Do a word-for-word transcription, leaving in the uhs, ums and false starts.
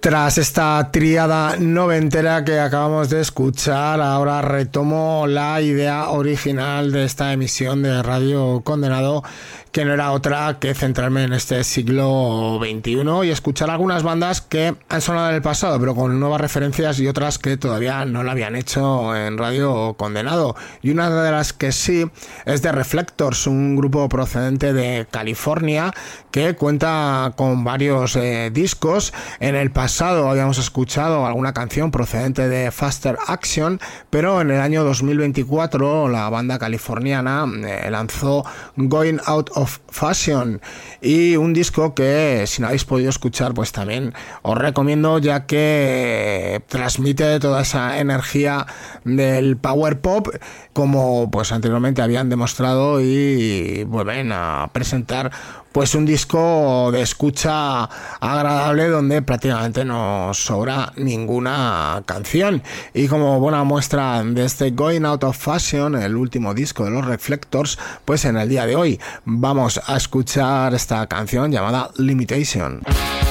Tras esta tríada noventera que acabamos de escuchar, ahora retomo la idea original de esta emisión de Radio Condenado, que no era otra que centrarme en este siglo veintiuno y escuchar algunas bandas que han sonado en el pasado, pero con nuevas referencias, y otras que todavía no lo habían hecho en Radio Condenado. Y una de las que sí es The Reflectors, un grupo procedente de California que cuenta con varios eh, discos. En el pasado habíamos escuchado alguna canción procedente de Faster Action, pero en el año dos mil veinticuatro la banda californiana eh, lanzó Going Out of Fashion, y un disco que, si no habéis podido escuchar, pues también os recomiendo, ya que transmite toda esa energía del power pop, como pues anteriormente habían demostrado, y vuelven a presentar pues un disco de escucha agradable donde prácticamente no sobra ninguna canción. Y como buena muestra de este Going Out of Fashion, el último disco de los Reflectors, pues en el día de hoy vamos a escuchar esta canción llamada Limitation.